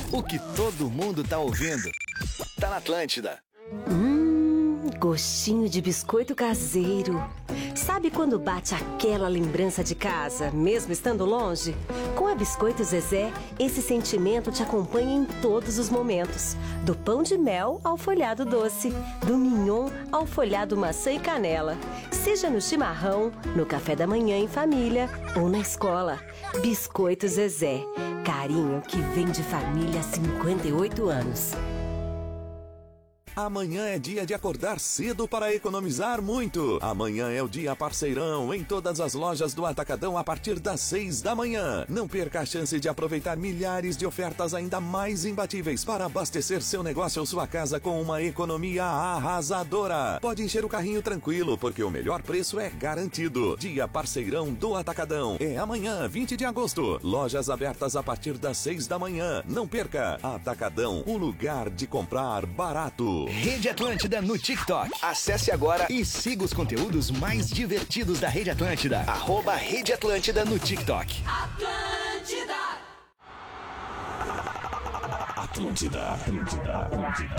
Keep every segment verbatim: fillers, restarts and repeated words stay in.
O que todo mundo tá ouvindo. Tá na Atlântida. Hum, gostinho de biscoito caseiro. Sabe quando bate aquela lembrança de casa, mesmo estando longe? Com a Biscoito Zezé, esse sentimento te acompanha em todos os momentos. Do pão de mel ao folhado doce, do mignon ao folhado maçã e canela. Seja no chimarrão, no café da manhã em família ou na escola. Biscoito Zezé, carinho que vem de família há cinquenta e oito anos. Amanhã é dia de acordar cedo para economizar muito. Amanhã é o dia parceirão em todas as lojas do Atacadão a partir das seis da manhã. Não perca a chance de aproveitar milhares de ofertas ainda mais imbatíveis para abastecer seu negócio ou sua casa com uma economia arrasadora. Pode encher o carrinho tranquilo, porque o melhor preço é garantido. Dia parceirão do Atacadão. É amanhã, vinte de agosto. Lojas abertas a partir das seis da manhã. Não perca. Atacadão, o lugar de comprar barato. Rede Atlântida no TikTok. Acesse agora e siga os conteúdos mais divertidos da Rede Atlântida. Arroba Rede Atlântida no TikTok. Atlântida. Atlântida, Atlântida, Atlântida.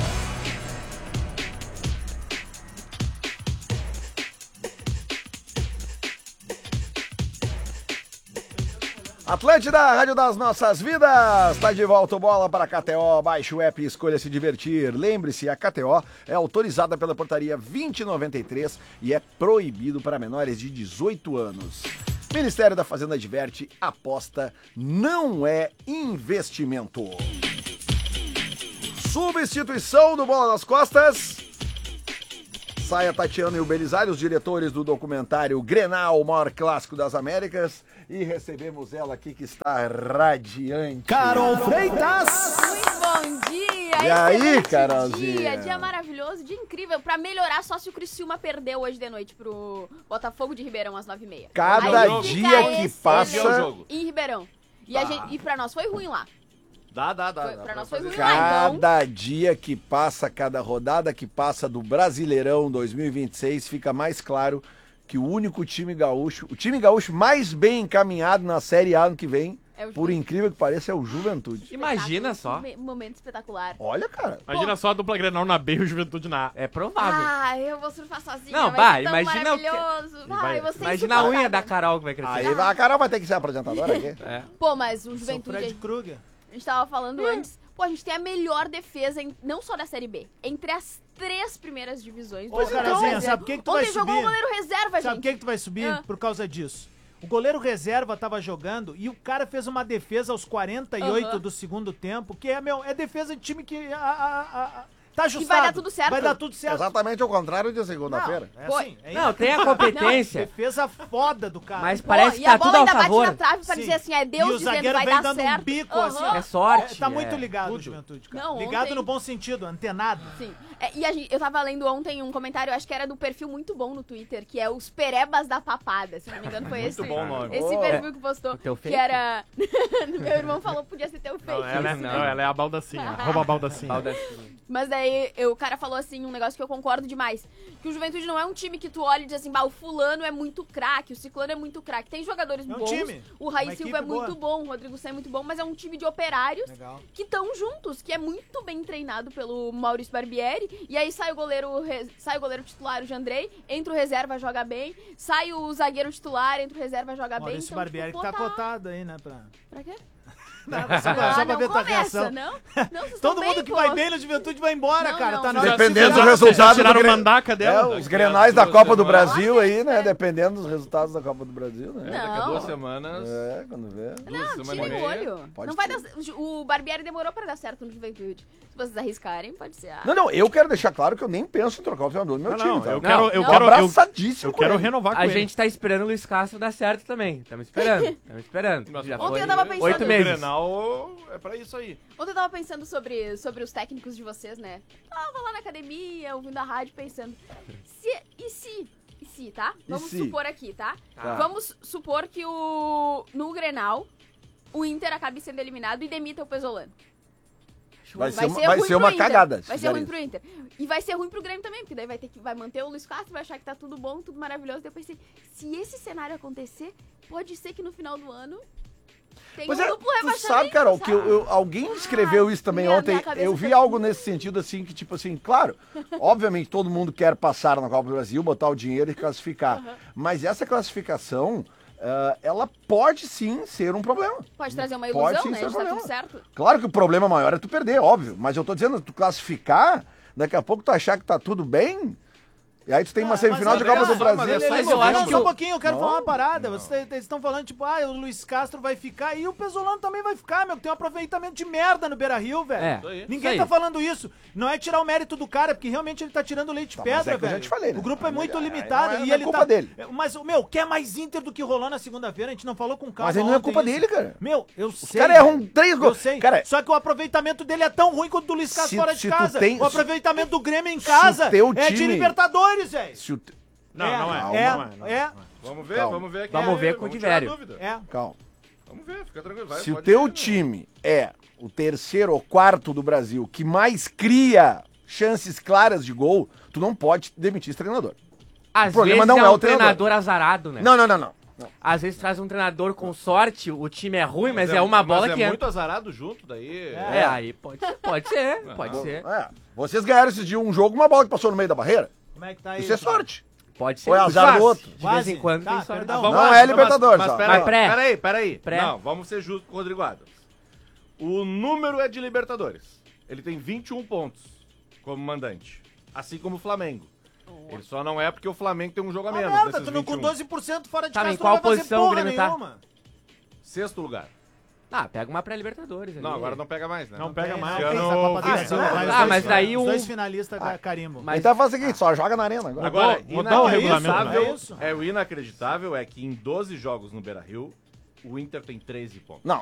Atlântida, Rádio das Nossas Vidas, tá de volta o Bola para a K T O, baixe o app e escolha se divertir. Lembre-se, a K T O é autorizada pela portaria vinte e noventa e três e é proibido para menores de dezoito anos. Ministério da Fazenda adverte, aposta não é investimento. Substituição do Bola nas Costas. Sai a Tatiana e o Belisário, os diretores do documentário Grenal, o maior clássico das Américas. E recebemos ela aqui que está radiante. Carol Freitas! Muito bom dia! E aí, Carolzinha? Dia, dia maravilhoso, dia incrível. Pra melhorar, só se o Criciúma perdeu hoje de noite pro Botafogo de Ribeirão às nove e meia. Cada Aí dia que excelente passa... em Ribeirão. E, a gente, e pra nós foi ruim lá. Dá, dá, dá. Foi, dá pra nós fazer. foi ruim lá, então. Cada dia que passa, cada rodada que passa do Brasileirão dois mil e vinte e seis, fica mais claro que o único time gaúcho, o time gaúcho mais bem encaminhado na Série A ano que vem, é por incrível que pareça, é o Juventude. Imagina só. Um momento espetacular. Olha, cara. Imagina Pô. só a dupla Grenal na B e o Juventude na A. É provável. Ah, eu vou surfar sozinha. Não, vai, vai, imagina o que... vai, Imagina a unha da Carol que vai crescer. Aí a Carol vai ter que ser apresentadora aqui. É. Pô, mas o Juventude... Fred Kruger. A gente tava falando hum. antes. Pô, a gente tem a melhor defesa, em, não só da Série B, entre as três primeiras divisões. Ô, Carolzinha, sabe por que que tu vai subir? Ontem jogou o goleiro reserva, gente. Sabe por que que tu vai subir? Ah. Por causa disso. O goleiro reserva tava jogando e o cara fez uma defesa aos quarenta e oito uhum. do segundo tempo, que é, meu, é defesa de time que... A, a, a, tá ajustado. Que vai dar tudo certo. Vai dar tudo certo. Exatamente ao contrário de segunda-feira. Não, é assim, é não tem a competência. Não, defesa foda do cara. Mas parece Pô, que tá tudo ao favor. E a bola ainda bate na trave pra Sim. dizer assim, é Deus e o dizendo vai vem dar dando certo. Um bico, uhum. assim, é sorte. É, tá é. muito ligado Tudo. o Juventude, cara. Não, ligado ontem... no bom sentido, antenado. Sim. É, e a gente, eu tava lendo ontem um comentário, acho que era do perfil muito bom no Twitter, que é os Perebas da Papada, se não me engano foi esse. Muito bom nome. Esse oh, perfil que postou, que era... Meu irmão falou que podia ser teu fake. Não, ela é, não, ela é a baldacinha, arroba baldacinha. baldacinha. Mas daí eu, o cara falou assim, um negócio que eu concordo demais, que o Juventude não é um time que tu olha e diz assim, bah, o fulano é muito craque, o ciclano é muito craque. Tem jogadores é um bons, time. o Raí Silva é muito boa. bom, o Rodrigo Sé é muito bom, mas é um time de operários Legal. que estão juntos, que é muito bem treinado pelo Maurício Barbieri, e aí sai o goleiro, sai o goleiro titular, o Jandrei, entra o reserva, joga bem, sai o zagueiro titular, entra o reserva, joga Maurício bem. Então, Barbieri tipo, que tá pô, cotado aí, né? Pra, pra quê? Nada, só, Ah, só pra não ver tua começa, reação. não? Não, vocês Todo tão mundo bem, que pô. vai bem na Juventude vai embora, Não, cara. não. Tá na hora de Dependendo se do virar. resultado Tiraram do o Gre- mandaca dela. É, os grenais da Copa do Brasil aí, né? Dependendo dos resultados da Copa do Brasil, né? Daqui a Não. duas semanas. É, quando vê. Duas Não, semanas tira e o meia. olho. Pode Não vai ser. dar, o Barbieri demorou pra dar certo no Juventude. Se vocês arriscarem, pode ser. Ah, Não, não, eu quero deixar claro que eu nem penso em trocar o treinador do meu Não, time, não, tá? eu Não, quero, eu não. quero, eu, abraçadíssimo eu com quero ele. renovar com A ele. gente tá esperando o Luiz Castro dar certo também. Estamos esperando. Estamos esperando. Mas Já Ontem foi eu tava pensando- oito O meses. Grenal é pra isso aí. Ontem eu tava pensando sobre, sobre os técnicos de vocês, né? Tava lá na academia, ouvindo a rádio, pensando. Se, e se? E se, tá? Vamos se? supor aqui, tá? Tá. Vamos supor que o no Grenal o Inter acabe sendo eliminado e demita o Pesolano. Vai ser, uma- vai ruim ser pro uma Inter. cagada. se Vai ser fizer ruim isso. pro Inter. E vai ser ruim pro Grêmio também, porque daí vai ter que vai manter o Luiz Castro, vai achar que tá tudo bom, tudo maravilhoso. Daí eu pensei, se esse cenário acontecer, pode ser que no final do ano Tem Pois um é, duplo tu rebaixamento, sabe, Carol, que eu, sabe? eu- alguém escreveu isso também minha- ontem. minha cabeça Eu vi tá algo assim. nesse sentido, assim, que tipo assim, claro, obviamente todo mundo quer passar na Copa do Brasil, botar o dinheiro e classificar. Mas essa classificação, ah, ela pode sim ser um problema. Pode trazer uma Pode ilusão, sim né? ser De tá problema. tudo certo. Claro que o problema maior é tu perder, óbvio. Mas eu tô dizendo, tu classificar, daqui a pouco tu achar que tá tudo bem, e aí tu tem uma semifinal mas de Copa olha do só, Brasil. mas Ele- é só ele- isso, eu não, acho que só um o- pouquinho, eu quero Não, falar uma parada. Vocês eles estão falando, tipo, ah, o Luiz Castro vai ficar e o Pesolano também vai ficar, meu. Tem um aproveitamento de merda no Beira-Rio, velho. É, isso aí. Ninguém isso tá aí. falando isso. Não é tirar o mérito do cara, porque realmente ele tá tirando leite de Tá, mas pedra, é que eu velho. já te falei, né? O grupo é Aí- muito aí limitado não é- e não é ele culpa tá... dele. Mas, meu, quer mais Inter do que rolou na segunda-feira? A gente não falou com calma Mas aí não é ontem culpa isso. dele, cara. Meu, eu Os sei. caras erram velho. três Eu gols. sei. Cara, Só que o aproveitamento dele é tão ruim quanto o do Luiz Castro Se- fora se de tu casa. tem- O aproveitamento do Grêmio em se casa o teu é de time- Libertadores, velho. se o te- Não, É, não é. é, não é, não é. não Vamos ver, Calma. vamos ver aqui. Vamos É, ver com o vamos tirar Tivério. a dúvida. É. Calma. Vamos ver, fica tranquilo. Vai, Se o pode teu ver, né? time é o terceiro ou quarto do Brasil que mais cria chances claras de gol, tu não pode demitir esse treinador. Às O problema vezes não é é um o treinador. treinador azarado, né? Não, não, não, não. não. Às vezes traz um treinador com sorte, o time é ruim, mas, Mas é uma mas bola é que muito entra. azarado junto, daí... É, aí pode ser, pode ser, pode ser. É. Vocês ganharam esse dia um jogo, uma bola que passou no meio da barreira. Como é que tá aí? Isso é sorte. Pode ser. Foi azar do outro. De vez Quase. em quando Tá, tem sorte. perdão. Vamos Não lá, é mas- Libertadores, Mas, ó. peraí, Mas pré. peraí, peraí. Pré. Não, vamos ser justos com o Rodrigo Adams. O número é de Libertadores. Ele tem vinte e um pontos como mandante. Assim como o Flamengo. Ele só não é porque o Flamengo tem um jogo a Ah, menos. merda, desses tu não com vinte e um. doze por cento fora de Tá, casa, em tu qual não vai fazer posição o porra Grêmio tá? nenhuma. Sexto lugar. Ah, pega uma pré-Libertadores ali. Não, agora não pega mais, né? Não pega tem, mais. não Esse tem ano- essa Copa do Ah, Brasil, não, vai ah, os ah, dois- mas daí Os um- dois finalistas ca- carimbo. Mas- Então faz o seguinte, só joga na arena agora. Agora, Mudou- mudou o regulamento, inacreditável, não é isso? é o inacreditável é que em doze jogos no Beira-Rio, o Inter tem treze pontos. Não,